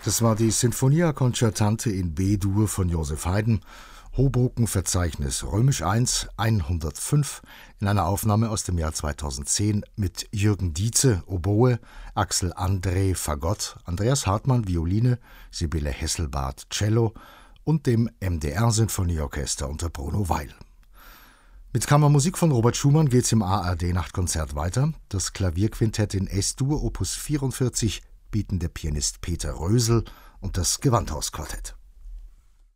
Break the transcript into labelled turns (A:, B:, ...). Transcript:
A: Das war die Sinfonia Concertante in B-Dur von Joseph Haydn, Hoboken-Verzeichnis I, 105, in einer Aufnahme aus dem Jahr 2010 mit Jürgen Dietze, Oboe, Axel André, Fagott, Andreas Hartmann, Violine, Sibylle Hesselbarth, Cello und dem MDR-Sinfonieorchester unter Bruno Weil. Mit Kammermusik von Robert Schumann geht's im ARD-Nachtkonzert weiter. Das Klavierquintett in S-Dur, Opus 44, bieten der Pianist Peter Rösel und das Gewandhausquartett.